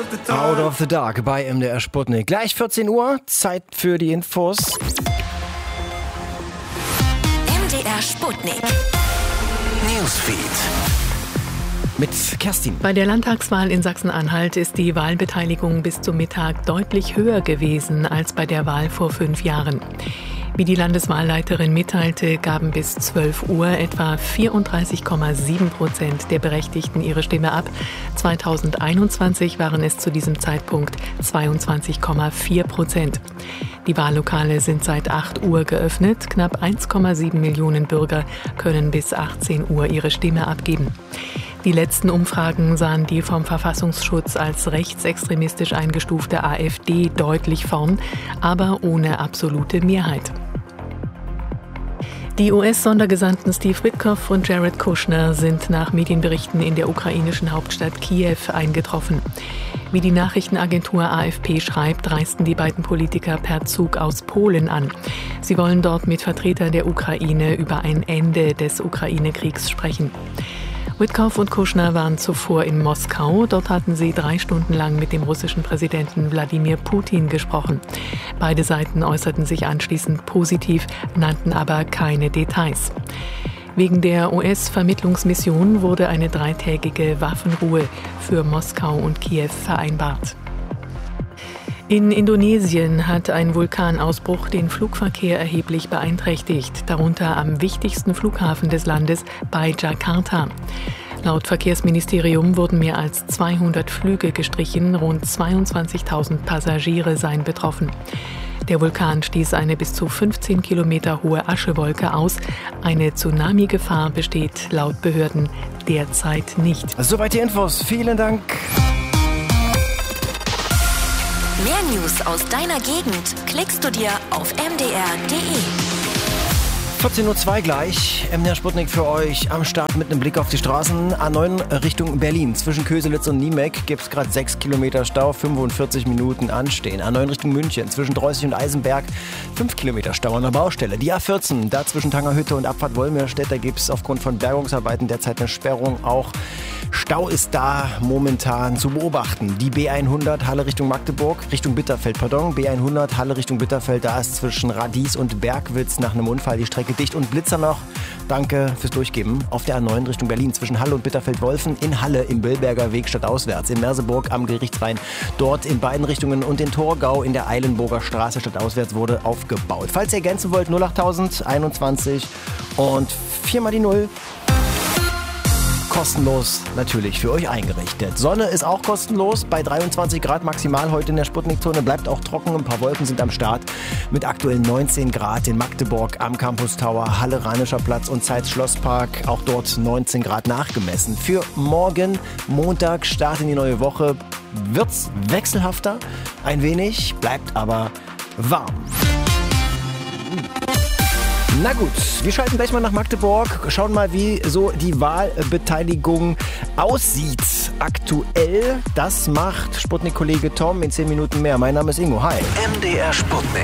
Out of the Dark bei MDR Sputnik. Gleich 14 Uhr, Zeit für die Infos. MDR Sputnik. Newsfeed. Mit Kerstin. Bei der Landtagswahl in Sachsen-Anhalt ist die Wahlbeteiligung bis zum Mittag deutlich höher gewesen als bei der Wahl vor 5 Jahren. Wie die Landeswahlleiterin mitteilte, gaben bis 12 Uhr etwa 34,7% der Berechtigten ihre Stimme ab. 2021 waren es zu diesem Zeitpunkt 22,4%. Die Wahllokale sind seit 8 Uhr geöffnet. Knapp 1,7 Millionen Bürger können bis 18 Uhr ihre Stimme abgeben. Die letzten Umfragen sahen die vom Verfassungsschutz als rechtsextremistisch eingestufte AfD deutlich vorn, aber ohne absolute Mehrheit. Die US-Sondergesandten Steve Witkoff und Jared Kushner sind nach Medienberichten in der ukrainischen Hauptstadt Kiew eingetroffen. Wie die Nachrichtenagentur AFP schreibt, reisten die beiden Politiker per Zug aus Polen an. Sie wollen dort mit Vertretern der Ukraine über ein Ende des Ukraine-Kriegs sprechen. Witkoff und Kushner waren zuvor in Moskau. Dort hatten sie 3 Stunden lang mit dem russischen Präsidenten Wladimir Putin gesprochen. Beide Seiten äußerten sich anschließend positiv, nannten aber keine Details. Wegen der US-Vermittlungsmission wurde eine 3-tägige Waffenruhe für Moskau und Kiew vereinbart. In Indonesien hat ein Vulkanausbruch den Flugverkehr erheblich beeinträchtigt, darunter am wichtigsten Flughafen des Landes bei Jakarta. Laut Verkehrsministerium wurden mehr als 200 Flüge gestrichen, rund 22.000 Passagiere seien betroffen. Der Vulkan stieß eine bis zu 15 Kilometer hohe Aschewolke aus. Eine Tsunami-Gefahr besteht laut Behörden derzeit nicht. Soweit die Infos. Vielen Dank. Mehr News aus deiner Gegend klickst du dir auf mdr.de. 14.02 Uhr gleich. MDR Sputnik für euch am Start mit einem Blick auf die Straßen. A9 Richtung Berlin. Zwischen Köselitz und Niemek gibt es gerade 6 Kilometer Stau, 45 Minuten anstehen. A9 Richtung München. Zwischen Dreußig und Eisenberg 5 Kilometer Stau an der Baustelle. Die A14, da zwischen Tangerhütte und Abfahrt Wolmirstedt, da gibt es aufgrund von Bergungsarbeiten derzeit eine Sperrung. Auch Stau ist da momentan zu beobachten. Die B100 Halle Richtung Magdeburg, Richtung Bitterfeld, B100 Halle Richtung Bitterfeld, da ist zwischen Radies und Bergwitz nach einem Unfall die Strecke dicht. Und Blitzer noch, danke fürs Durchgeben. Auf der A9 Richtung Berlin, zwischen Halle und Bitterfeld-Wolfen, in Halle im Billberger Weg stadtauswärts, in Merseburg am Gerichtsrhein, dort in beiden Richtungen und in Torgau in der Eilenburger Straße stadtauswärts wurde aufgebaut. Falls ihr ergänzen wollt, 08000 21 und 4 mal die 0. Kostenlos natürlich für euch eingerichtet. Sonne ist auch kostenlos bei 23 Grad maximal heute in der Sputnik-Zone. Bleibt auch trocken, ein paar Wolken sind am Start. Mit aktuell 19 Grad in Magdeburg am Campus Tower, Halle Rheinischer Platz und Zeitz Schlosspark. Auch dort 19 Grad nachgemessen. Für morgen, Montag, Start in die neue Woche, wird's wechselhafter. Ein wenig, bleibt aber warm. Na gut, wir schalten gleich mal nach Magdeburg, schauen mal, wie so die Wahlbeteiligung aussieht aktuell. Das macht Sputnik-Kollege Tom in 10 Minuten mehr. Mein Name ist Ingo. Hi. MDR Sputnik.